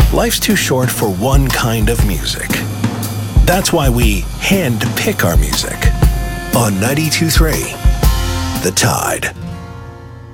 life's too short for one kind of music. That's why we hand pick our music on 92.3 The Tide.